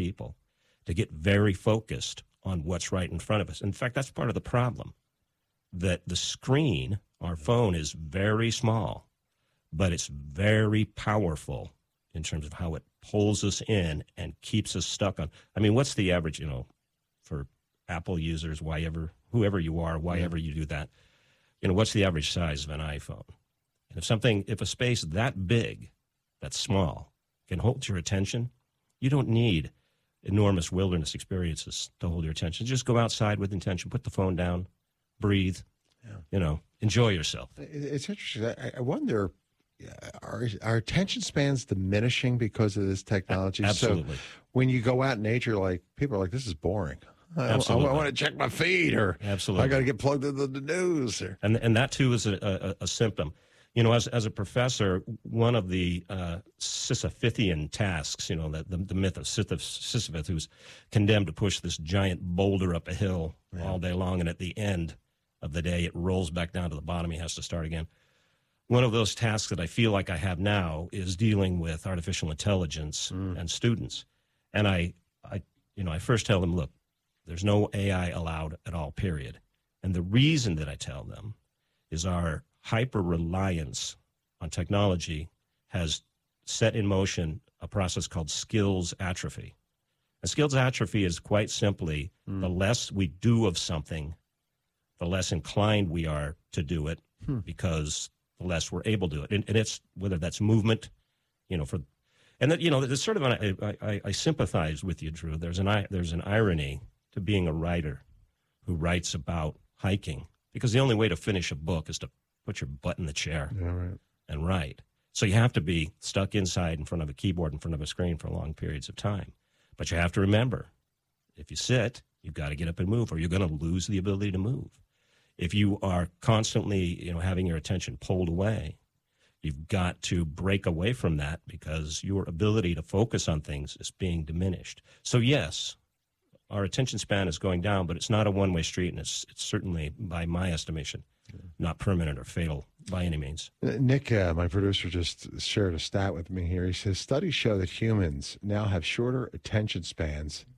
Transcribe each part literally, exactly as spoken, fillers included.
people to get very focused on what's right in front of us. In fact, that's part of the problem, that the screen, our phone, is very small, but it's very powerful in terms of how it pulls us in and keeps us stuck on. I mean, what's the average, you know, for Apple users, why ever, whoever you are, why ever you do that, you know, what's the average size of an iPhone? And if something, if a space that big, that's small, can hold your attention, you don't need enormous wilderness experiences to hold your attention. Just go outside with intention, put the phone down, breathe, yeah. you know, enjoy yourself. It's interesting. I, I wonder, are, are attention spans diminishing because of this technology? Absolutely. So when you go out in nature, like people are like, this is boring. I, I, I want to check my feed, or Absolutely. I got to get plugged into the news. Or... And and that too is a, a, a symptom. You know, as as a professor, one of the uh, Sisyphean tasks, you know, the, the, the myth of Sisyphus, who's condemned to push this giant boulder up a hill yeah. all day long, and at the end of the day, it rolls back down to the bottom. He has to start again. One of those tasks that I feel like I have now is dealing with artificial intelligence mm. and students. And I, I, you know, I first tell them, look, there's no A I allowed at all, period. And the reason that I tell them is our hyper-reliance on technology has set in motion a process called skills atrophy. And skills atrophy is quite simply mm. the less we do of something, the less inclined we are to do it hmm. because the less we're able to do it. And, and it's whether that's movement, you know, for, and that, you know, there's sort of an, I, I, I sympathize with you, Drew. There's an, there's an irony to being a writer who writes about hiking, because the only way to finish a book is to put your butt in the chair yeah, right. and write. So you have to be stuck inside in front of a keyboard, in front of a screen for long periods of time. But you have to remember, if you sit, you've got to get up and move, or you're going to lose the ability to move. If you are constantly, you know, having your attention pulled away, you've got to break away from that, because your ability to focus on things is being diminished. So yes, our attention span is going down, but it's not a one-way street, and it's, it's certainly, by my estimation, not permanent or fatal by any means. Nick, uh, my producer, just shared a stat with me here. He says studies show that humans now have shorter attention spans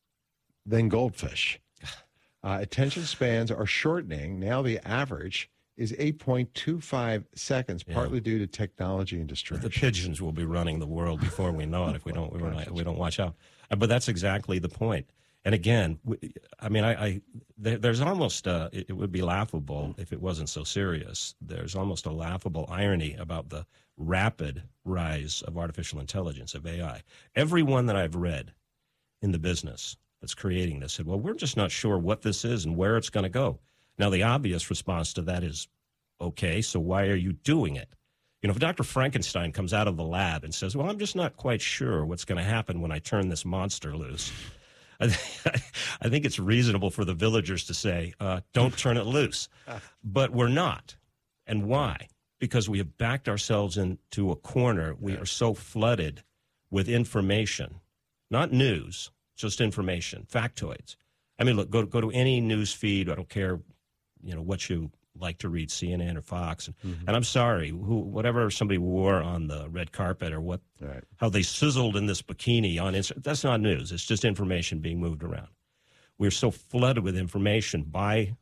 than goldfish. Uh, attention spans are shortening. Now the average is eight point two five seconds, partly yeah. due to technology and distraction. The pigeons will be running the world before we know it if we don't, we don't, we don't watch out. Uh, but that's exactly the point. And again, I mean, I, I there, there's almost, uh, it, it would be laughable if it wasn't so serious. There's almost a laughable irony about the rapid rise of artificial intelligence, of A I. Everyone that I've read in the business that's creating this said, well, we're just not sure what this is and where it's going to go. Now, the obvious response to that is, okay, so why are you doing it? You know, if Doctor Frankenstein comes out of the lab and says, well, I'm just not quite sure what's going to happen when I turn this monster loose, I, th- I think it's reasonable for the villagers to say, uh, don't turn it loose. But we're not. And why? Because we have backed ourselves into a corner. We are so flooded with information, not news, just information, factoids. I mean, look, go, go to any news feed. I don't care, you know, what you like to read, C N N or Fox. And, mm-hmm. and I'm sorry, who, whatever somebody wore on the red carpet, or what, right. how they sizzled in this bikini on Instagram, that's not news. It's just information being moved around. We're so flooded with information by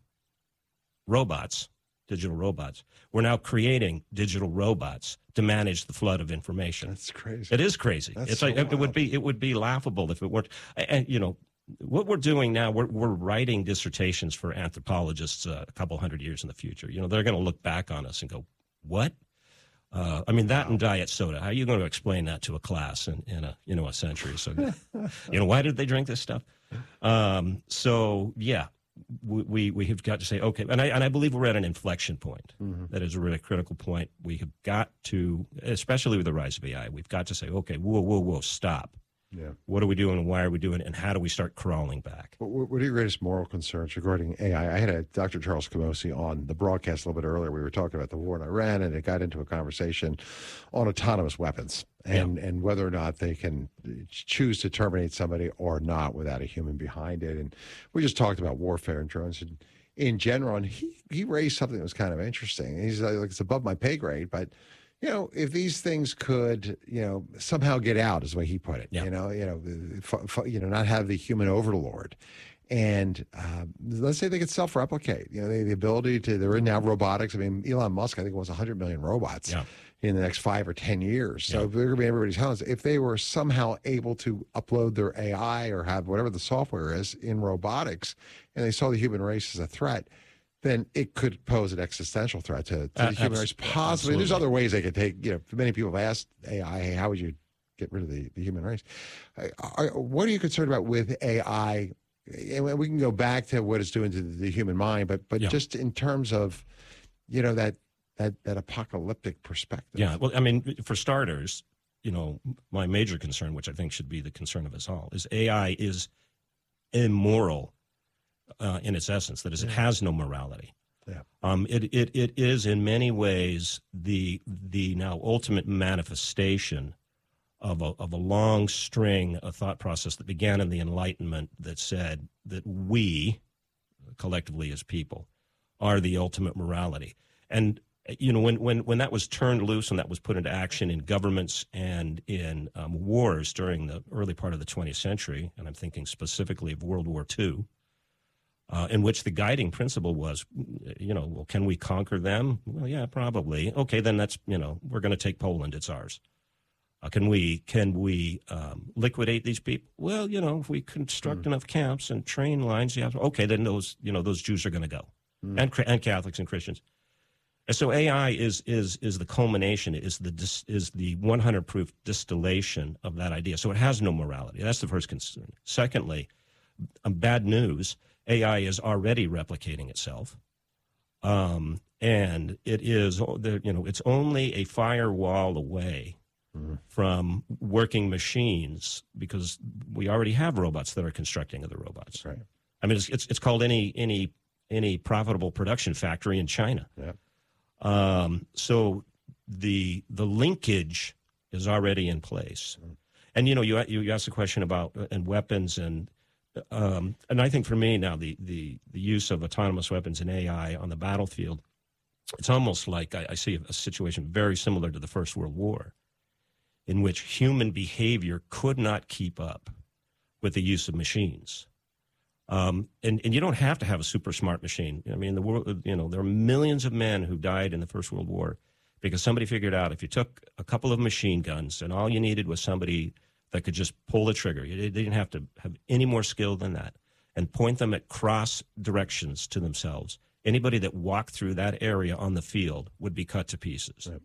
robots, digital robots. We're now creating digital robots to manage the flood of information. That's crazy. It is crazy. That's it's so like, it wild. would be, it would be laughable if it weren't. And, you know, what we're doing now, we're, we're writing dissertations for anthropologists uh, a couple hundred years in the future. You know, they're going to look back on us and go, what? Uh, I mean, that wow. and diet soda. How are you going to explain that to a class in, in a, you know, a century? So, you know, why did they drink this stuff? Um, so, yeah, we, we, we have got to say, okay, and I, and I believe we're at an inflection point. Mm-hmm. That is a really critical point. We have got to, especially with the rise of A I, we've got to say, okay, whoa, whoa, whoa, stop. Yeah. What are we doing, and why are we doing it, and how do we start crawling back? What, what are your greatest moral concerns regarding A I? I had a Doctor Charles Camosy on the broadcast a little bit earlier. We were talking about the war in Iran, and it got into a conversation on autonomous weapons and, yeah. and whether or not they can choose to terminate somebody or not without a human behind it. And we just talked about warfare and drones in, in general, and he, he raised something that was kind of interesting. He's like, it's above my pay grade, but you know, if these things could, you know, somehow get out, is the way he put it. Yeah. You know, you know, f- f- you know, not have the human overlord, and um, let's say they could self-replicate. You know, they, the ability to. They're in now robotics. I mean, Elon Musk, I think, wants one hundred million robots. Yeah. In the next five or ten years. So Yeah. they're going to be in everybody's house. If they were somehow able to upload their A I or have whatever the software is in robotics, and they saw the human race as a threat, then it could pose an existential threat to, to Uh, the human abs- race. Possibly. absolutely. There's other ways they could take, you know, many people have asked A I, hey, how would you get rid of the, the human race? Uh, Are, what are you concerned about with A I? And we can go back to what it's doing to the human mind, but but Yeah. just in terms of, you know, that That, that apocalyptic perspective. Yeah, well, I mean, for starters, you know, my major concern, which I think should be the concern of us all, is A I is immoral uh, in its essence. That is, it has no morality. Yeah. Um, it, it it is in many ways the the now ultimate manifestation of a of a long string of thought process that began in the Enlightenment that said that we, collectively as people, are the ultimate morality. And you know, when, when, when that was turned loose and that was put into action in governments and in um, wars during the early part of the twentieth century, and I'm thinking specifically of World War Two, uh, in which the guiding principle was, you know, well, can we conquer them? Well, yeah, probably. Okay, then that's, you know, we're going to take Poland. It's ours. Uh, can we can we um, liquidate these people? Well, you know, if we construct mm. enough camps and train lines, yeah, okay, then those, you know, those Jews are going to go, mm. and and Catholics and Christians. And so A I is is is the culmination, is the is the one hundred proof distillation of that idea. So it has no morality. That's the first concern. Secondly, um, bad news: A I is already replicating itself, um, and it is you know it's only a firewall away mm-hmm. from working machines, because we already have robots that are constructing other robots. Right. I mean, it's it's, it's called any any any profitable production factory in China. Yeah. Um, so the the linkage is already in place, and you know you you asked a question about uh, and weapons and um, and I think for me now the the the use of autonomous weapons and A I on the battlefield, it's almost like I, I see a, a situation very similar to the First World War, in which human behavior could not keep up with the use of machines. Um, and, and you don't have to have a super smart machine. I mean, the world, you know, there are millions of men who died in the First World War because somebody figured out if you took a couple of machine guns and all you needed was somebody that could just pull the trigger, you, they didn't have to have any more skill than that, and point them at cross directions to themselves. Anybody that walked through that area on the field would be cut to pieces. Right.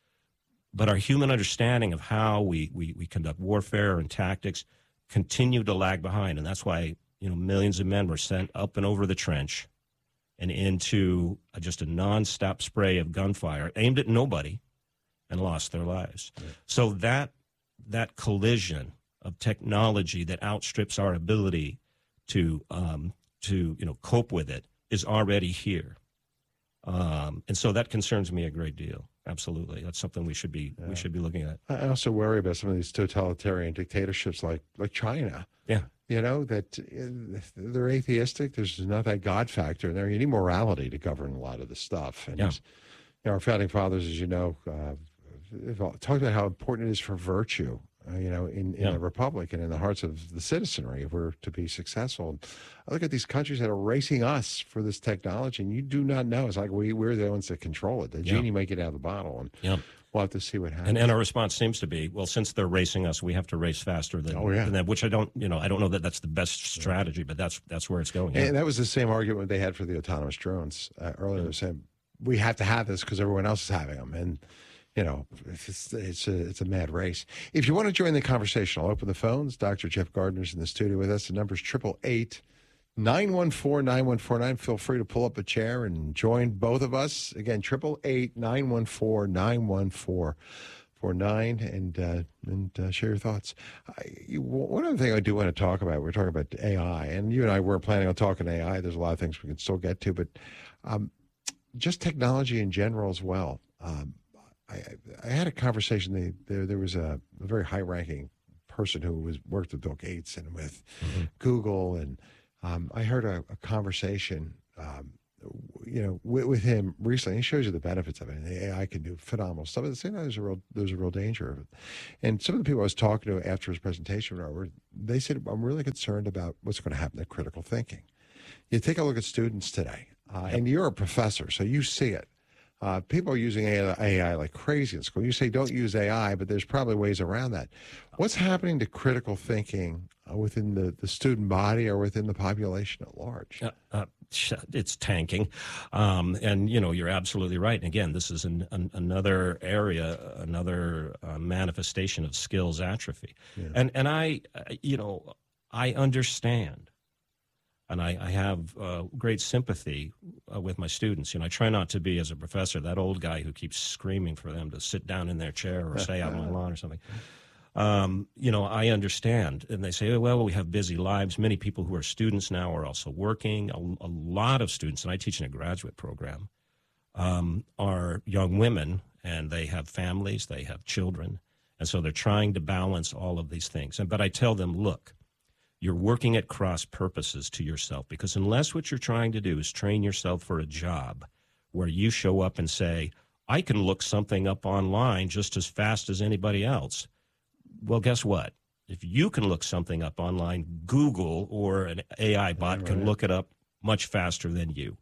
But our human understanding of how we, we, we conduct warfare and tactics continue to lag behind, and that's why you know, millions of men were sent up and over the trench and into a, just a nonstop spray of gunfire aimed at nobody, and lost their lives. Yeah. So that that collision of technology that outstrips our ability to um, to you know cope with it is already here, um, and so that concerns me a great deal. Absolutely, that's something we should be yeah. we should be looking at. I also worry about some of these totalitarian dictatorships like like China. Yeah. You know, that uh, they're atheistic. There's not that God factor in there. You need morality to govern a lot of this stuff. And yeah. you know, our founding fathers, as you know, uh, talked about how important it is for virtue, uh, you know, in, in yeah. a republic and in the hearts of the citizenry if we're to be successful. I look at these countries that are racing us for this technology, and you do not know. It's like we, we're the ones that control it. The genie yeah. might get out of the bottle, and yeah. we'll have to see what happens. And, and our response seems to be, well, since they're racing us, we have to race faster than, oh, yeah. than that, which I don't, you know, I don't know that that's the best strategy, yeah. but that's that's where it's going. Yeah. And that was the same argument they had for the autonomous drones uh, earlier. Yeah. Saying we have to have this because everyone else is having them, and you know, it's it's a it's a mad race. If you want to join the conversation, I'll open the phones. Doctor Jeff Gardner's in the studio with us. The number's triple eight. nine one four, nine one four nine. Feel free to pull up a chair and join both of us. Again, triple eight, nine one four, nine one four four nine, and uh, and uh, share your thoughts. I, you, one other thing I do want to talk about, we're talking about A I, and you and I were planning on talking A I. There's a lot of things we can still get to, but um, just technology in general as well. Um, I, I had a conversation. They, there, there was a, a very high-ranking person who was worked with Bill Gates and with mm-hmm. Google, and Um, I heard a, a conversation um, you know, with, with him recently, he shows you the benefits of it. And the A I can do phenomenal stuff. At the same time, there's a real, there's a real danger of it. And some of the people I was talking to after his presentation, Robert, they said, I'm really concerned about what's going to happen to critical thinking. You take a look at students today, uh, and you're a professor, so you see it. Uh, people are using A I like crazy in school. You say don't use A I, but there's probably ways around that. What's happening to critical thinking uh, within the, the student body or within the population at large? Uh, uh, it's tanking. Um, and, you know, you're absolutely right. And again, this is an, an, another area, another uh, manifestation of skills atrophy. Yeah. And, and I, uh, you know, I understand. And I, I have uh, great sympathy uh, with my students. You know, I try not to be, as a professor, that old guy who keeps screaming for them to sit down in their chair or stay out on the lawn or something. Um, you know, I understand. And they say, oh, well, we have busy lives. Many people who are students now are also working. A, a lot of students, and I teach in a graduate program, um, are young women, and they have families, they have children. And so they're trying to balance all of these things. And, but I tell them, look, you're working at cross purposes to yourself, because unless what you're trying to do is train yourself for a job where you show up and say, I can look something up online just as fast as anybody else. Well, guess what? If you can look something up online, Google or an A I bot yeah, right. can look it up much faster than you.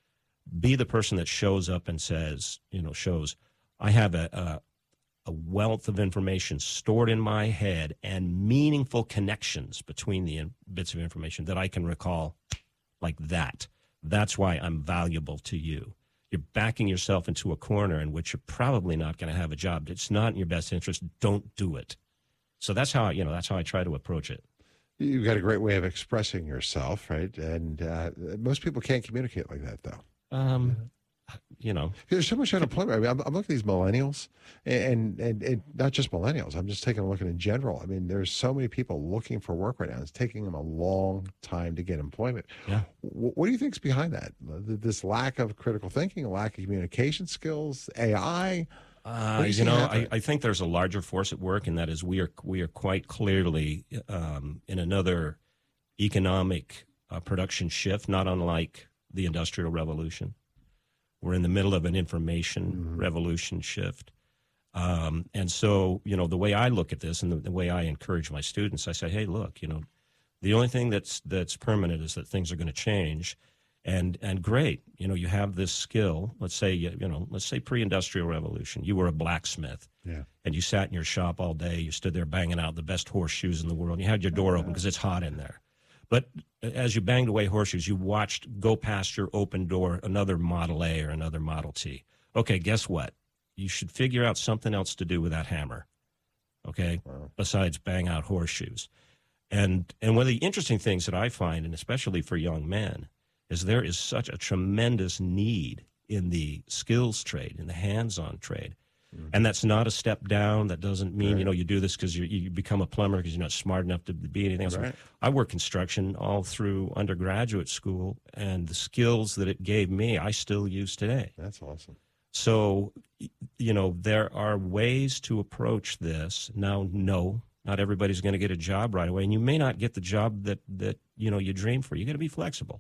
Be the person that shows up and says, you know, shows, I have a, a a wealth of information stored in my head and meaningful connections between the in- bits of information that I can recall like that. That's why I'm valuable to you. You're backing yourself into a corner in which you're probably not going to have a job. It's not in your best interest. Don't do it. So that's how, you know, that's how I try to approach it. You've got a great way of expressing yourself, right? And uh, most people can't communicate like that, though. Um, You know, there's so much unemployment. I mean, I'm, I'm looking at these millennials, and, and and not just millennials. I'm just taking a look at in general. I mean, there's so many people looking for work right now. It's taking them a long time to get employment. Yeah. W- what do you think's behind that? This lack of critical thinking, a lack of communication skills, A I. Uh, you, you know, I, I think there's a larger force at work, and that is we are we are quite clearly um, in another economic uh, production shift, not unlike the Industrial Revolution. We're in the middle of an information mm-hmm. revolution shift. Um, and so, you know, the way I look at this and the, the way I encourage my students, I say, hey, look, you know, the only thing that's that's permanent is that things are going to change. And and great, you know, you have this skill. Let's say, you know, let's say pre-industrial revolution. You were a blacksmith. Yeah. And you sat in your shop all day. You stood there banging out the best horseshoes in the world. You had your door open because it's hot in there. But as you banged away horseshoes, you watched go past your open door another Model A or another Model T. Okay, guess what? You should figure out something else to do with that hammer, okay, wow. besides bang out horseshoes. And and one of the interesting things that I find, and especially for young men, is there is such a tremendous need in the skills trade, in the hands-on trade. Mm-hmm. And that's not a step down. That doesn't mean, right. you know, you do this because you become a plumber because you're not smart enough to be anything else. Right. I worked construction all through undergraduate school, and the skills that it gave me, I still use today. That's awesome. So, you know, there are ways to approach this. Now, no, not everybody's going to get a job right away, and you may not get the job that, that you know, you dream for. You got to be flexible.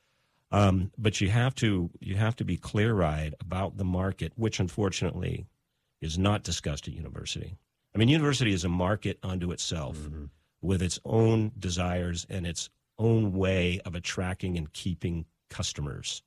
Um, but you have to you have to be clear-eyed about the market, which unfortunately is not discussed at university. I mean, university is a market unto itself mm-hmm. with its own desires and its own way of attracting and keeping customers.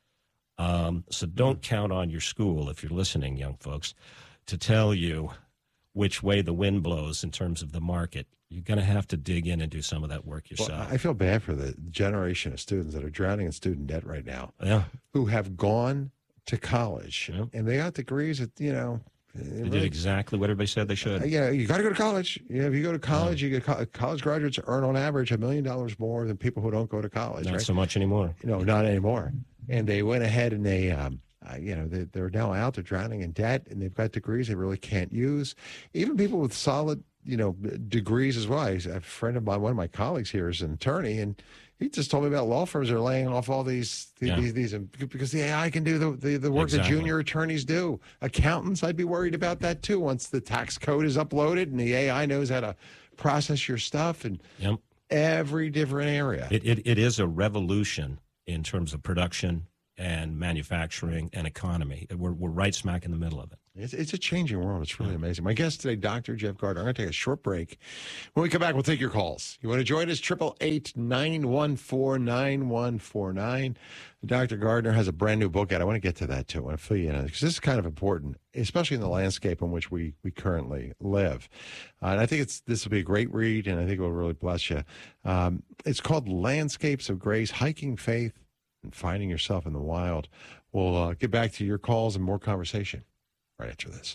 Um, so don't mm-hmm. count on your school, if you're listening, young folks, to tell you which way the wind blows in terms of the market. You're going to have to dig in and do some of that work yourself. Well, I feel bad for the generation of students that are drowning in student debt right now, yeah. who have gone to college yeah. and they got degrees that, you know, they did exactly what everybody said they should. Uh, yeah, you got to go to college. Yeah, if you go to college, yeah. you get co- college graduates earn on average a million dollars more than people who don't go to college. Not right? so much anymore. No, not anymore. And they went ahead and they, um, uh, you know, they, they're now out. They're drowning in debt, and they've got degrees they really can't use. Even people with solid, you know, degrees as well. I, a friend of mine, one of my colleagues here, is an attorney, and he just told me about law firms that are laying off all these these, yeah. these, these because the A I can do the, the, the work exactly. that junior attorneys do. Accountants, I'd be worried about that too. Once the tax code is uploaded and the A I knows how to process your stuff, and yep. every different area. It, it it is a revolution in terms of production and manufacturing and economy. We're, we're right smack in the middle of it. It's, it's a changing world. It's really amazing. My guest today, Doctor Jeff Gardner. I'm going to take a short break. When we come back, we'll take your calls. You want to join us? eight eight eight, nine one four, nine one four nine. Doctor Gardner has a brand new book out. I want to get to that, too. I want to fill you in on it because this is kind of important, especially in the landscape in which we, we currently live. Uh, and I think it's this will be a great read, and I think it will really bless you. Um, it's called Landscapes of Grace, Hiking Faith and Finding Yourself in the Wild. We'll uh, get back to your calls and more conversation right after this.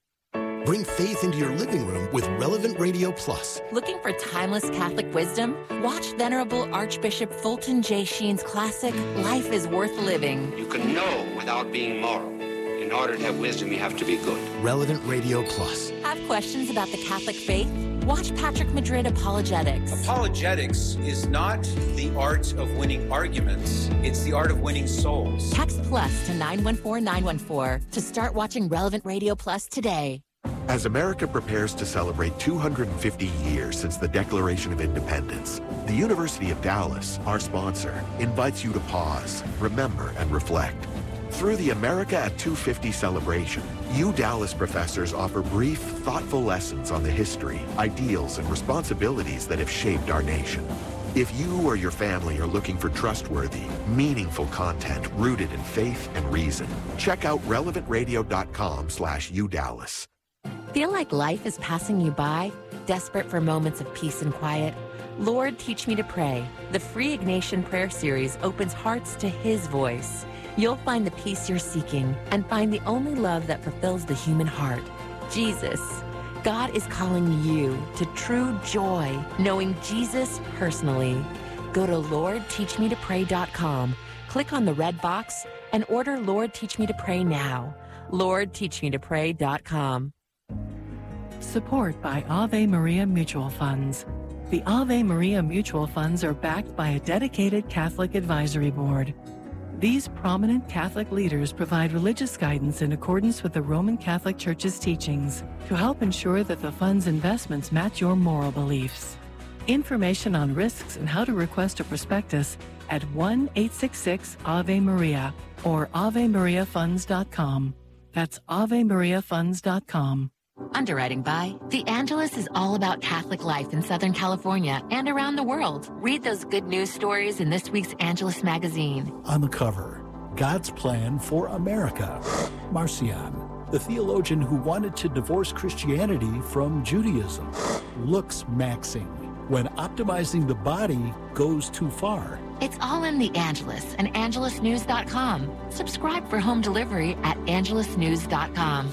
Bring faith into your living room with Relevant Radio Plus. Looking for timeless Catholic wisdom? Watch Venerable Archbishop Fulton J. Sheen's classic, Life is Worth Living. You can know without being moral. In order to have wisdom, you have to be good. Relevant Radio Plus. Have questions about the Catholic faith? Watch Patrick Madrid Apologetics. Apologetics is not the art of winning arguments. It's the art of winning souls. Text plus to nine one four nine one four to start watching Relevant Radio Plus today. As America prepares to celebrate two hundred fifty years since the Declaration of Independence, the University of Dallas, our sponsor, invites you to pause, remember, and reflect. Through the America at two fifty celebration, U Dallas professors offer brief, thoughtful lessons on the history, ideals, and responsibilities that have shaped our nation. If you or your family are looking for trustworthy, meaningful content rooted in faith and reason, check out relevant radio dot com slash U Dallas. Feel like life is passing you by? Desperate for moments of peace and quiet? Lord, Teach Me to Pray. The free Ignatian Prayer Series opens hearts to His voice. You'll find the peace you're seeking and find the only love that fulfills the human heart, Jesus. God is calling you to true joy, knowing Jesus personally. Go to lord teach me to pray dot com, click on the red box, and order Lord Teach Me to Pray now. lord teach me to pray dot com. Support by Ave Maria Mutual Funds. The Ave Maria Mutual Funds are backed by a dedicated Catholic advisory board. These prominent Catholic leaders provide religious guidance in accordance with the Roman Catholic Church's teachings to help ensure that the fund's investments match your moral beliefs. Information on risks and how to request a prospectus at one eight six six Ave Maria or ave maria funds dot com. That's ave maria funds dot com. Underwriting by The Angelus is all about Catholic life in Southern California and around the world. Read those good news stories in this week's Angelus magazine. On the cover, God's Plan for America. Marcion, the theologian who wanted to divorce Christianity from Judaism, looks maxing when optimizing the body goes too far. It's all in The Angelus and angelus news dot com. Subscribe for home delivery at angelus news dot com.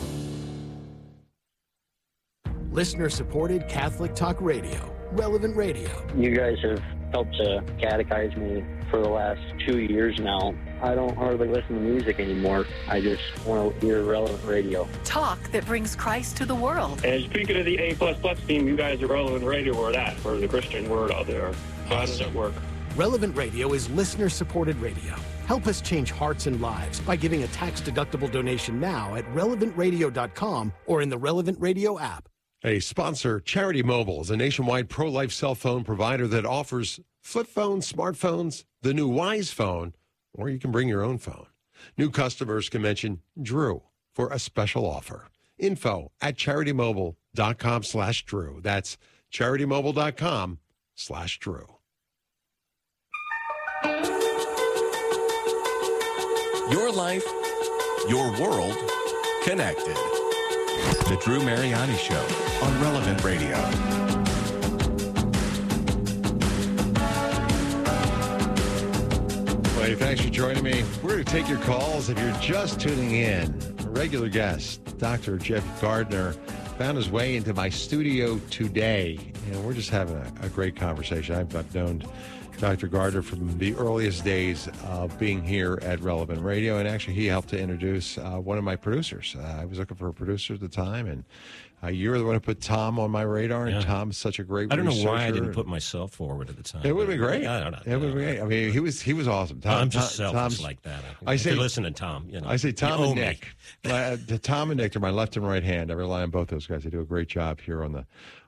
Listener-supported Catholic Talk Radio, Relevant Radio. You guys have helped to catechize me for the last two years now. I don't hardly listen to music anymore. I just want to hear Relevant Radio. Talk that brings Christ to the world. And speaking of the A plus plus team, you guys are Relevant Radio or that, for the Christian word out there. How does it work? Relevant Radio is listener-supported radio. Help us change hearts and lives by giving a tax-deductible donation now at relevant radio dot com or in the Relevant Radio app. A sponsor, Charity Mobile, is a nationwide pro-life cell phone provider that offers flip phones, smartphones, the new Wise phone, or you can bring your own phone. New customers can mention Drew for a special offer. Info at charity mobile dot com slash Drew. That's charity mobile dot com slash Drew. Your life, your world, connected. The Drew Mariani Show on Relevant Radio. Well, thanks for joining me. We're going to take your calls if you're just tuning in. A regular guest, Doctor Jeff Gardner, found his way into my studio today, and we're just having a, a great conversation. I've, I've known Doctor Gardner from the earliest days of being here at Relevant Radio, and actually he helped to introduce uh, one of my producers. Uh, I was looking for a producer at the time, and uh, you were the one who put Tom on my radar, and yeah. Tom's such a great I don't researcher. know why I didn't put myself forward at the time. It would have been great. I don't know. It would have been great. I mean, he was he was awesome. Tom, I'm just Tom, selfish Tom's, like that. I, I say, listen to Tom. You know, I say Tom you and Nick. uh, Tom and Nick are my left and right hand. I rely on both those guys. They do a great job here on the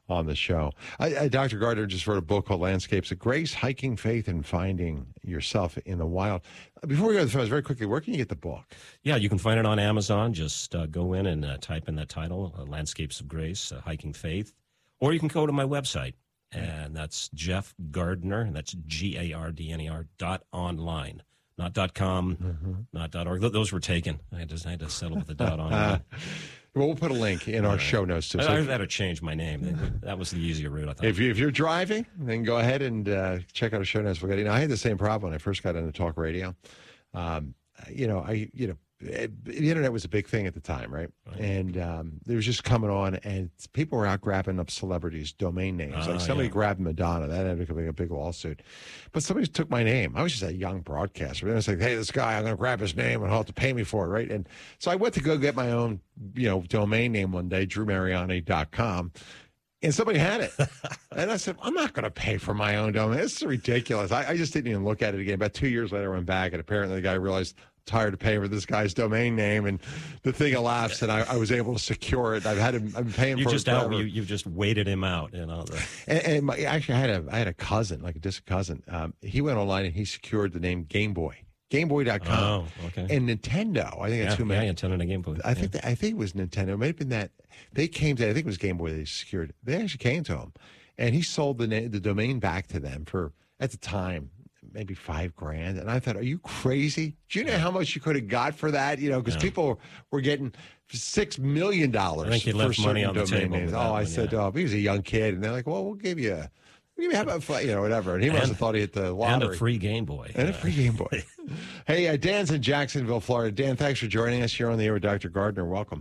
on the show. I, I, Doctor Gardner just wrote a book called Landscapes of Grace, Hiking Faith and Finding Yourself in the Wild. Before we go to the phones, very quickly, where can you get the book? Yeah, you can find it on Amazon. Just uh, go in and uh, type in that title, uh, Landscapes of Grace, uh, Hiking Faith. Or you can go to my website, and that's Jeff Gardner, and that's G A R D N E R dot online. Not dot com, mm-hmm. not dot org. Th- those were taken. I just I had to settle with the dot online. Well, we'll put a link in our uh, show notes. Too. I, So I if, had to change my name. That was the easier route, I thought. if, you, if you're driving, then go ahead and uh, check out our show notes. We'll get, you know, I had the same problem when I first got into talk radio. Um, you know, I you know, it, the internet was a big thing at the time, right? right. And um, it was just coming on, and people were out grabbing up celebrities' domain names. Uh, like somebody yeah. grabbed Madonna. That ended up becoming a big lawsuit. But somebody took my name. I was just a young broadcaster. And I was like, hey, this guy, I'm going to grab his name and he'll have to pay me for it, right? And so I went to go get my own, you know, domain name one day, drew mariani dot com. And somebody had it. And I said, I'm not going to pay for my own domain. This is ridiculous. I, I just didn't even look at it again. About two years later, I went back, and apparently the guy realized I'm tired of paying for this guy's domain name, and the thing elapsed, and I, I was able to secure it. I've had him, I've been paying you for just it out, forever. you, you've just waited him out. You know, the... And, and my, actually, I had, a, I had a cousin, like a distant cousin. Um, he went online, and he secured the name Game Boy. Game Boy dot com. Oh, okay. And Nintendo, I think that's yeah, who made yeah, Nintendo and Game Boy. I think yeah. that, I think it was Nintendo. It may have been that they came to. I think it was Game Boy they secured. They actually came to him, and he sold the na- the domain back to them for at the time maybe five grand. And I thought, are you crazy? Do you know how much you could have got for that? You know, because yeah. people were getting six million dollars. I think he for left money on the domain table. names. Oh, I I said, yeah. oh, he was a young kid, and they're like, well, we'll give you. A, Maybe how about, you know, whatever. And he must and, have thought he hit the lottery. And a free Game Boy. And a free Game Boy. Hey, uh, Dan's in Jacksonville, Florida. Dan, thanks for joining us here on the air with Doctor Gardner. Welcome.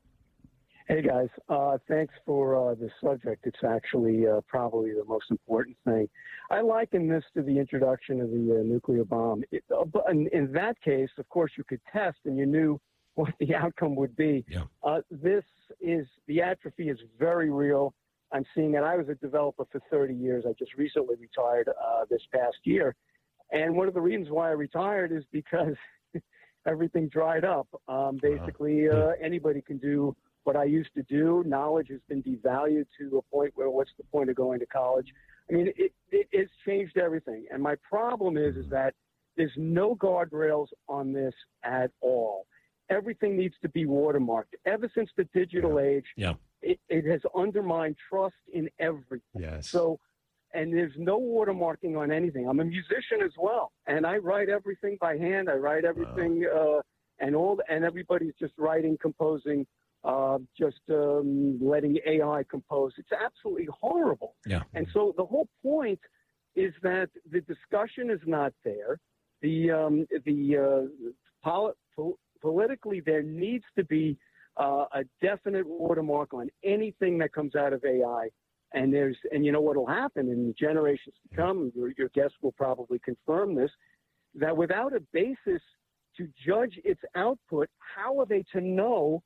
Hey, guys. Uh, thanks for uh, the subject. It's actually uh, probably the most important thing. I liken this to the introduction of the uh, nuclear bomb. It, uh, but in, in that case, of course, you could test and you knew what the outcome would be. Yeah. Uh, this is, the atrophy is very real. I'm seeing it. I was a developer for thirty years. I just recently retired uh, this past year. And one of the reasons why I retired is because everything dried up. Um, basically, uh, anybody can do what I used to do. Knowledge has been devalued to a point where what's the point of going to college? I mean, it, it, it's changed everything. And my problem is, is that there's no guardrails on this at all. Everything needs to be watermarked. Ever since the digital age, yeah. It, it has undermined trust in everything. Yes. So, and there's no watermarking on anything. I'm a musician as well, and I write everything by hand. I write everything, wow. uh, and all, and everybody's just writing, composing, uh, just um, letting A I compose. It's absolutely horrible. Yeah. And so the whole point is that the discussion is not there. The um, the uh, poli- po- politically there needs to be Uh, a definite watermark on anything that comes out of A I. And there's, and you know what will happen in generations to come, your, your guest will probably confirm this, that without a basis to judge its output, how are they to know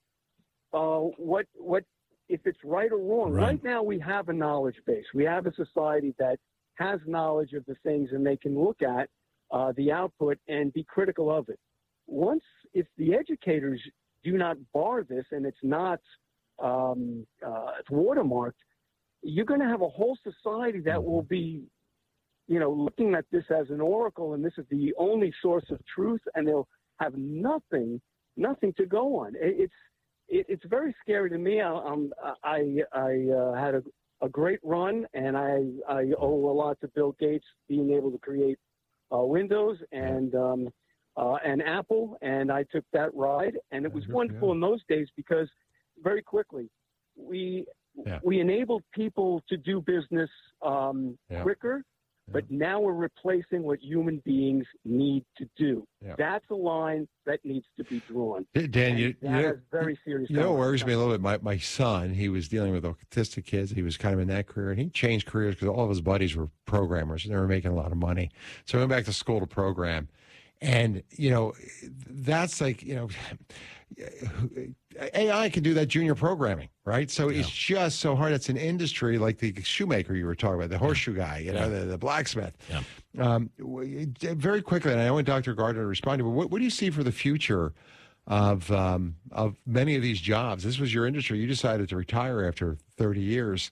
uh, what, what, if it's right or wrong? Right. Right now we have a knowledge base. We have a society that has knowledge of the things, and they can look at uh, the output and be critical of it. Once, if the educators do not bar this, and it's not um, uh, it's watermarked, you're going to have a whole society that will be, you know, looking at this as an oracle, and this is the only source of truth, and they'll have nothing, nothing to go on. It, it's it, it's very scary to me. I um, I, I uh, had a, a great run, and I I owe a lot to Bill Gates being able to create uh, Windows and. Um, Uh, and Apple, and I took that ride, and it was wonderful yeah. in those days because very quickly we yeah. we enabled people to do business um, yeah. quicker, yeah. but now we're replacing what human beings need to do. Yeah. That's a line that needs to be drawn. Dan, you, that you has very serious. You know, it worries me a little bit. My my son, he was dealing with autistic kids. He was kind of in that career, and he changed careers because all of his buddies were programmers, and they were making a lot of money. So he went back to school to program. And, you know, that's like, you know, A I can do that junior programming, right? So yeah. it's just so hard. It's an industry like the shoemaker you were talking about, the horseshoe guy, you know, yeah. the, the blacksmith. Yeah. Um, very quickly, and I want Doctor Gardner to respond to, but what, what do you see for the future of um, of many of these jobs? This was your industry. You decided to retire after thirty years.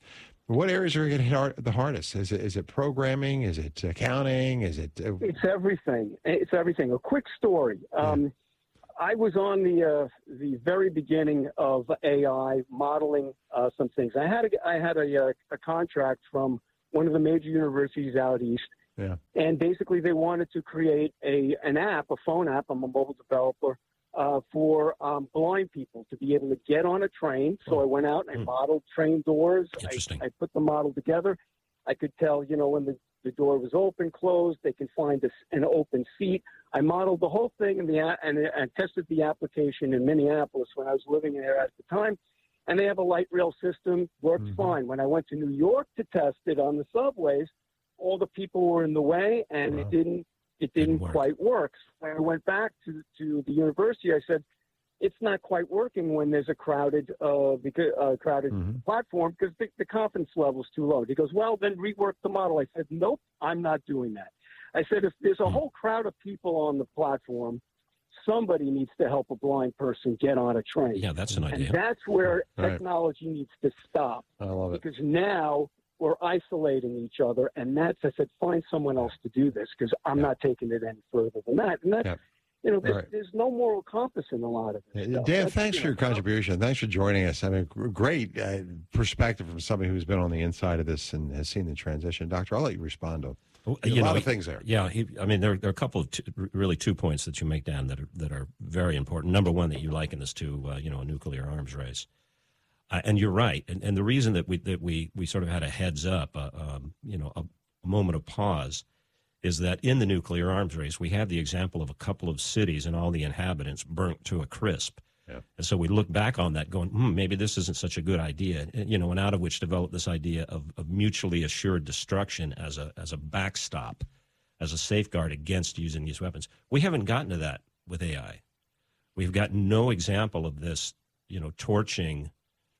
What areas are getting hit hard, the hardest? Is it is it programming? Is it accounting? Is it? Uh, It's everything. It's everything. A quick story. Um, I was on the uh, the very beginning of A I modeling uh, some things. I had a, I had a, a contract from one of the major universities out east, yeah. and basically they wanted to create a an app, a phone app. I'm a mobile developer uh, for um, blind people to be able to get on a train. So I went out and I modeled train doors. Interesting. I, I put the model together. I could tell, you know, when the, the door was open, closed. They can find a, an open seat. I modeled the whole thing in the and, and tested the application in Minneapolis when I was living there at the time. And they have a light rail system, worked Mm-hmm. fine. When I went to New York to test it on the subways, all the people were in the way, and Wow. it didn't it didn't, Didn't work. quite work. So when I went back to to the university, I said, it's not quite working when there's a crowded uh, because, uh, crowded Mhm. platform because the, the confidence level is too low. He goes, well, then rework the model. I said, nope, I'm not doing that. I said, if there's a whole crowd of people on the platform, somebody needs to help a blind person get on a train. Yeah, that's an And idea. that's where Right. technology needs to stop, I love it. because now we're isolating each other. And that's, I said, find someone else to do this, because I'm Yeah. not taking it any further than that. And that's, Yeah. you know, there's, Right. there's no moral compass in a lot of this Dan, stuff. That's, thanks you for your know, contribution. Thanks for joining us. I mean, gr- great uh, perspective from somebody who's been on the inside of this and has seen the transition. Doctor, I'll let you respond to Well, a you lot know, of things there. Yeah, he, I mean, there, there are a couple of two, really two points that you make, Dan, that are, that are very important. Number one, that you liken this to, uh, you know, a nuclear arms race, uh, and you're right. And, and the reason that we that we we sort of had a heads up, uh, um, you know, a, a moment of pause, is that in the nuclear arms race, we had the example of a couple of cities and all the inhabitants burnt to a crisp. Yeah. And so we look back on that going, hmm, maybe this isn't such a good idea, you know, and out of which developed this idea of, of mutually assured destruction as a as a backstop, as a safeguard against using these weapons. We haven't gotten to that with A I. We've got no example of this, you know, torching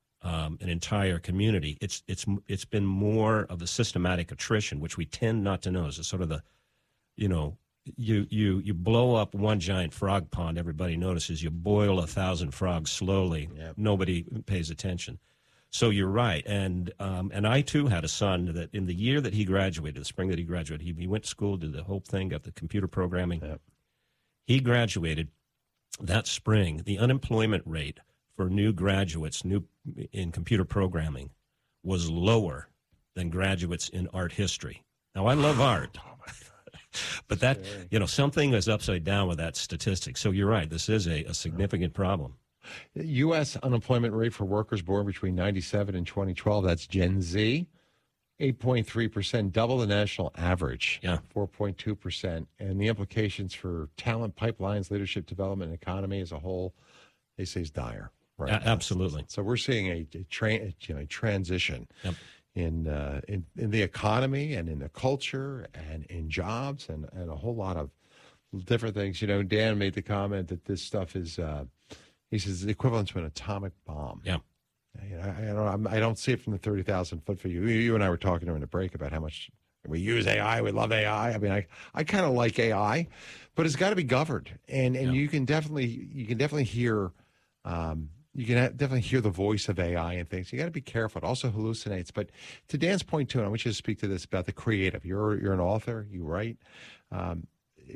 um, an entire community. It's it's it's been more of a systematic attrition, which we tend not to know. It's sort of the, you know, you you you blow up one giant frog pond, everybody notices. You boil a thousand frogs slowly, Yep. nobody pays attention. So you're right, and um, and I too had a son that in the year that he graduated, the spring that he graduated, he, he went to school, did the whole thing, got the computer programming. Yep. He graduated that spring. The unemployment rate for new graduates, new in computer programming, was lower than graduates in art history. Now I love art. But that, you know, something is upside down with that statistic. So you're right. This is a, a significant problem. U S unemployment rate for workers born between ninety-seven and twenty twelve, that's Gen Z, eight point three percent, double the national average, Yeah. four point two percent. And the implications for talent pipelines, leadership development, and economy as a whole, they say is dire. Right. A- absolutely. So we're seeing a, a, tra- you know, a transition Yep. in, uh, in in the economy and in the culture and in jobs and, and a whole lot of different things. You know, Dan made the comment that this stuff is, uh, he says, the equivalent to an atomic bomb. Yeah. You know, I, I don't I'm- I don't see it from the thirty thousand foot view. You, you and I were talking during the break about how much we use A I. We love A I. I mean, I, I kind of like A I, but it's got to be governed. And and Yeah. you can definitely you can definitely hear um, you can ha- definitely hear the voice of A I and things. You got to be careful. It also hallucinates. But to Dan's point too, and I want you to speak to this about the creative. You're you're an author. You write. Um,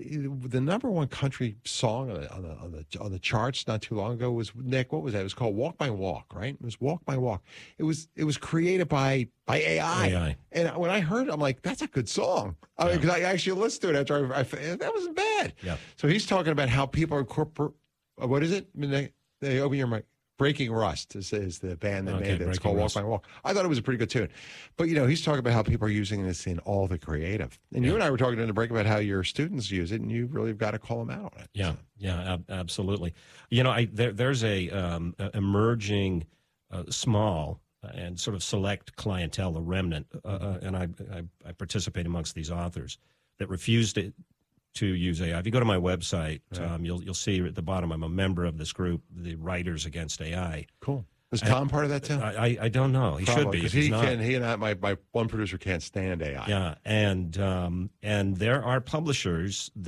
the number one country song on the, on the on the on the charts not too long ago was, Nick, what was that? It was called "Walk My Walk," right? It was "Walk My Walk." It was it was created by by A I. A I. And when I heard it, I'm like, that's a good song. I mean, because I actually listened to it after I, I that wasn't bad. Yeah. So he's talking about how people are corporate. What is it? I mean, they, they open your mic. Breaking Rust is, is the band that Okay, made it. It's Breaking called Rust. Walk My Walk. I thought it was a pretty good tune. But, you know, he's talking about how people are using this in all the creative. And you Yeah. and I were talking in the break about how your students use it, and you really have got to call them out on it. Yeah, yeah, ab- absolutely. You know, I there, there's a, um, a emerging uh, small and sort of select clientele, a remnant, uh, uh, and I, I I participate amongst these authors that refuse to to use A I. If you go to my website, Right. um, you'll you'll see at the bottom I'm a member of this group, the Writers Against A I. Cool. Is Tom part of that too? I I, I don't know. He should be. Because if he's he not. can. He and I, my, my one producer can't stand A I. Yeah, and um, and there are publishers that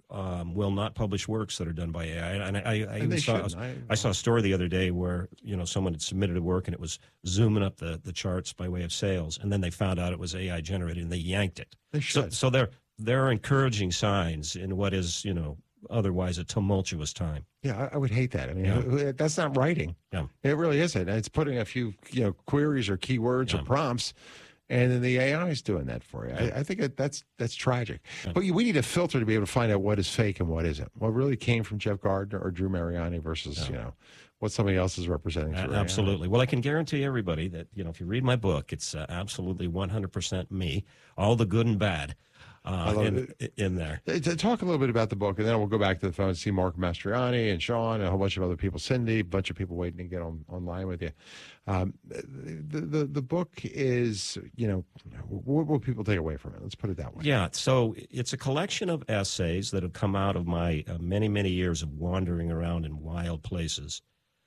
um, will not publish works that are done by A I. And I, I, I, And even they saw, shouldn't. I- I saw a story the other day where, you know, someone had submitted a work and it was zooming up the, the charts by way of sales, and then they found out it was A I generated and they yanked it. They So, should. so there, there are encouraging signs in what is, you know, otherwise a tumultuous time. Yeah, I, I would hate that. I mean, Yeah. who- who- that's not writing. Yeah. It really isn't. It's putting a few, you know, queries or keywords Yeah. or prompts, and then the A I is doing that for you. Yeah. I, I think that that's that's tragic. Yeah. But you, we need a filter to be able to find out what is fake and what isn't. What really came from Jeff Gardner or Drew Mariani versus, Yeah. you know, what somebody else is representing. A- through A I. Absolutely. Well, I can guarantee everybody that, you know, if you read my book, it's uh, absolutely one hundred percent me, all the good and bad I uh, love in, in there. Uh, to Talk a little bit about the book, and then we'll go back to the phone and see Mark Mastriani and Sean and a whole bunch of other people, Cindy, a bunch of people waiting to get on online with you. Um, the, the the book is, you know, what will people take away from it? Let's put it that way. Yeah, so it's a collection of essays that have come out of my uh, many, many years of wandering around in wild places.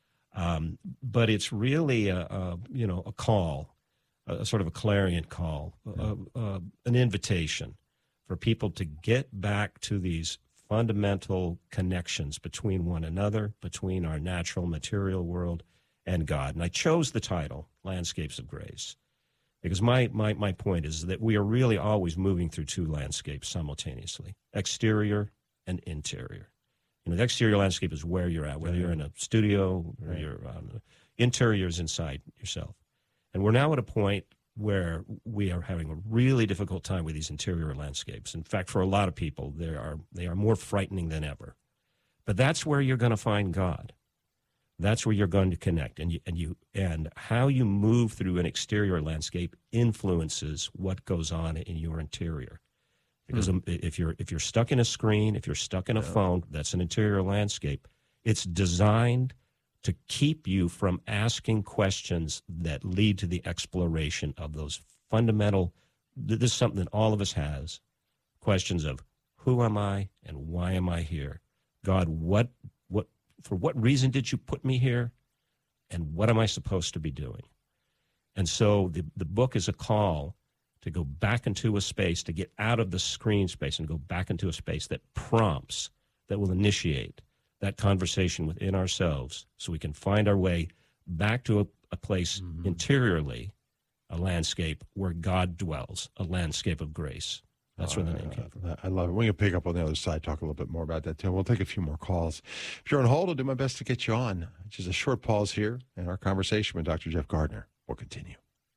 Um, but it's really, a, a, you know, a call, a, a sort of a clarion call, a, a, an invitation for people to get back to these fundamental connections between one another, between our natural material world and God. And I chose the title, Landscapes of Grace, because my, my, my point is that we are really always moving through two landscapes simultaneously, exterior and interior. You know, the exterior landscape is where you're at, whether you're in a studio or Right. you're um, interior is inside yourself. And we're now at a point where we are having a really difficult time with these interior landscapes. In fact, for a lot of people, they are they are more frightening than ever. But that's where you're going to find God. That's where you're going to connect, and you, and you and how you move through an exterior landscape influences what goes on in your interior. Because um, if you're if you're stuck in a screen, if you're stuck in a phone, that's an interior landscape. It's designed to keep you from asking questions that lead to the exploration of those fundamental, this is something that all of us has, questions of who am I and why am I here? God, what, what, for what reason did you put me here? And what am I supposed to be doing? And so the, the book is a call to go back into a space, to get out of the screen space and go back into a space that prompts, that will initiate that conversation within ourselves so we can find our way back to a, a place mm-hmm. interiorly, a landscape where God dwells, a landscape of grace. That's where the name came from. I love it. We're going to pick up on the other side, talk a little bit more about that, too. We'll take a few more calls. If you're on hold, I'll do my best to get you on. Just a short pause here, and our conversation with Doctor Jeff Gardner will continue.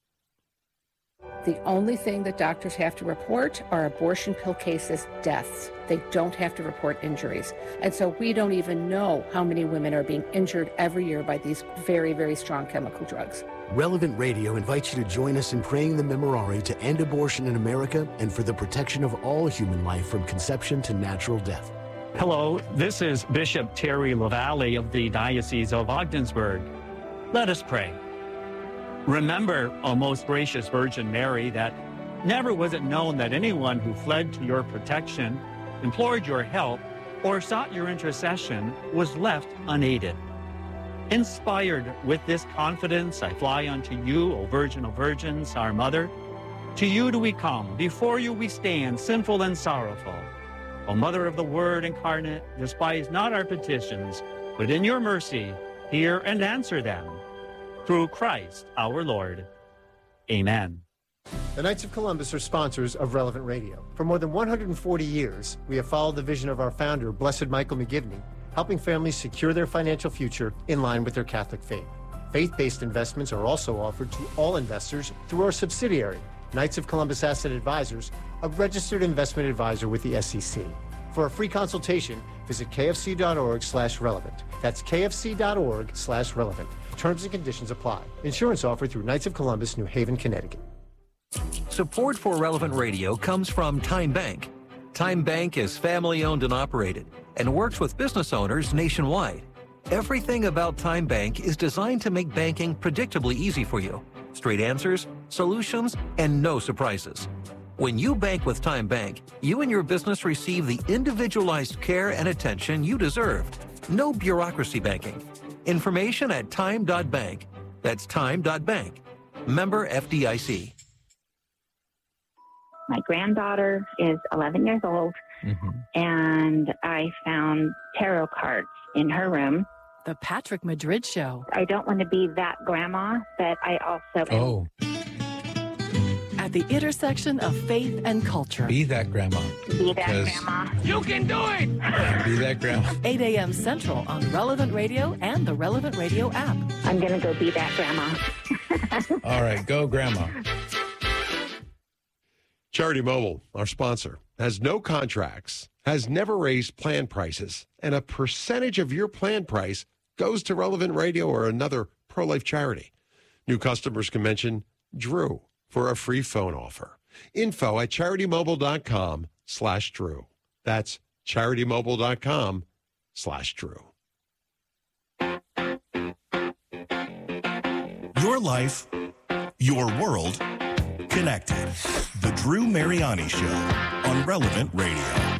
The only thing that doctors have to report are abortion pill cases, deaths. They don't have to report injuries. And so we don't even know how many women are being injured every year by these very, very strong chemical drugs. Relevant Radio invites you to join us in praying the Memorare to end abortion in America and for the protection of all human life from conception to natural death. Hello, this is Bishop Terry LaValle of the Diocese of Ogdensburg. Let us pray. Remember, O most gracious Virgin Mary, that never was it known that anyone who fled to your protection, implored your help, or sought your intercession was left unaided. Inspired with this confidence, I fly unto you, O Virgin of Virgins, our Mother. To you do we come, before you we stand, sinful and sorrowful. O Mother of the Word incarnate, despise not our petitions, but in your mercy, hear and answer them. Through Christ our Lord. Amen. The Knights of Columbus are sponsors of Relevant Radio. For more than one hundred forty years, we have followed the vision of our founder, Blessed Michael McGivney, helping families secure their financial future in line with their Catholic faith. Faith-based investments are also offered to all investors through our subsidiary, Knights of Columbus Asset Advisors, a registered investment advisor with the S E C. For a free consultation, visit kfc.org slash relevant. That's kfc.org slash relevant. Terms and conditions apply. Insurance offered through Knights of Columbus, New Haven, Connecticut. Support for Relevant Radio comes from Time Bank. Time Bank is family-owned and operated and works with business owners nationwide. Everything about Time Bank is designed to make banking predictably easy for you. Straight answers, solutions, and no surprises. When you bank with Time Bank, you and your business receive the individualized care and attention you deserve. No bureaucracy banking. Information at time dot bank. That's time dot bank. Member F D I C. My granddaughter is eleven years old, mm-hmm. and I found tarot cards in her room. The Patrick Madrid Show. I don't want to be that grandma, but I also am. Oh. At the intersection of faith and culture. Be that grandma. Be that grandma. You can do it! Yeah, be that grandma. eight a.m. Central on Relevant Radio and the Relevant Radio app. I'm going to go be that grandma. All right, go grandma. Charity Mobile, our sponsor, has no contracts, has never raised plan prices, and a percentage of your plan price goes to Relevant Radio or another pro-life charity. New customers can mention Drew for a free phone offer. Info at CharityMobile.com slash Drew. That's CharityMobile.com slash Drew. Your life, your world, connected. The Drew Mariani Show on Relevant Radio.